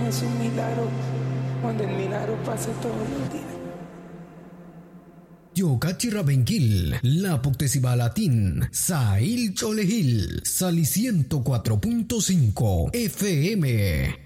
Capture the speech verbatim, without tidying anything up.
no es un milagro cuando el milagro pasa todos los días. Yokachira Benquil, La Poctesibalatín, Sail Cholehil, Sali ciento cuatro punto cinco F M.